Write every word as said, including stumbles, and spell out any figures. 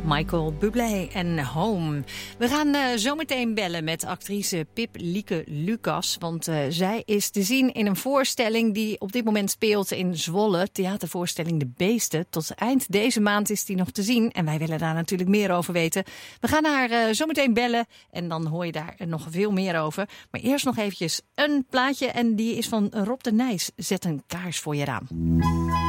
Michael Bublé en Home. We gaan uh, zo meteen bellen met actrice Pip Lieke Lucas. Want uh, zij is te zien in een voorstelling die op dit moment speelt in Zwolle. Theatervoorstelling De Beesten. Tot eind deze maand is die nog te zien. En wij willen daar natuurlijk meer over weten. We gaan haar uh, zo meteen bellen. En dan hoor je daar nog veel meer over. Maar eerst nog eventjes een plaatje. En die is van Rob de Nijs. Zet een kaars voor je raam.